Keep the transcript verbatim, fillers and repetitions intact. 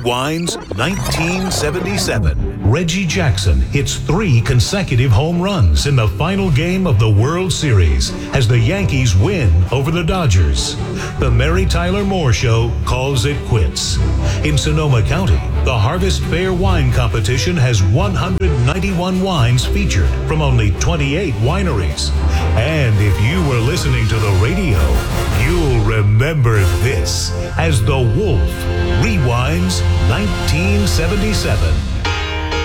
Rewinds nineteen seventy-seven. Reggie Jackson hits three consecutive home runs in the final game of the World Series as the Yankees win over the Dodgers. The Mary Tyler Moore Show calls it quits. In Sonoma County, the Harvest Fair Wine Competition has one hundred ninety-one wines featured from only twenty-eight wineries. And if you were listening to the radio, you'll remember this as The Wolf Rewinds nineteen seventy-seven.